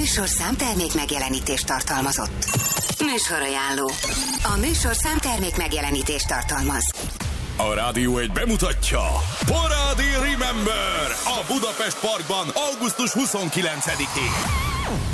műsorszám termék megjelenítést tartalmazott. Műsorajánló. A műsorszám termék megjelenítést tartalmaz. A Rádió 1 bemutatja Parádi Remember a Budapest Parkban augusztus 29-én.